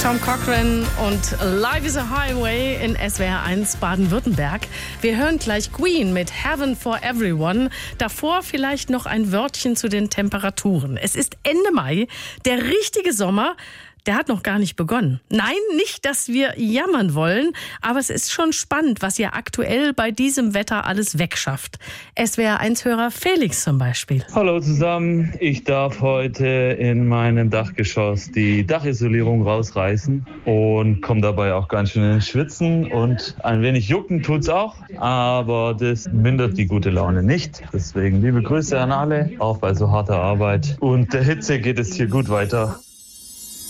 Tom Cochrane und Life is a Highway in SWR 1 Baden-Württemberg. Wir hören gleich Queen mit Heaven for Everyone. Davor vielleicht noch ein Wörtchen zu den Temperaturen. Es ist Ende Mai, der richtige Sommer. Der hat noch gar nicht begonnen. Nein, nicht, dass wir jammern wollen, aber es ist schon spannend, was ihr aktuell bei diesem Wetter alles wegschafft. SWR1-Hörer Felix zum Beispiel. Hallo zusammen, ich darf heute in meinem Dachgeschoss die Dachisolierung rausreißen und komme dabei auch ganz schön ins Schwitzen und ein wenig jucken tut's auch, aber das mindert die gute Laune nicht. Deswegen liebe Grüße an alle, auch bei so harter Arbeit. Und der Hitze geht es hier gut weiter.